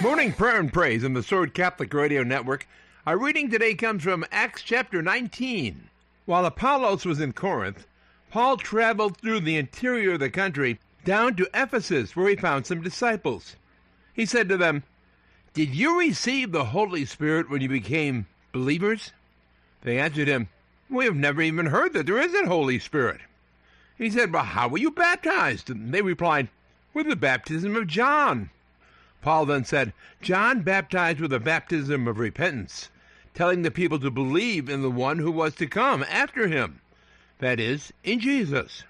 Morning prayer and praise on the Sword Catholic Radio Network. Our reading today comes from Acts chapter 19. While Apollos was in Corinth, Paul traveled through the interior of the country down to Ephesus, where he found some disciples. He said to them, "Did you receive the Holy Spirit when you became believers?" They answered him, "We have never even heard that there is a Holy Spirit." He said, "Well, how were you baptized?" And they replied, "With the baptism of John." Paul then said, "John baptized with a baptism of repentance, telling the people to believe in the one who was to come after him, that is, in Jesus."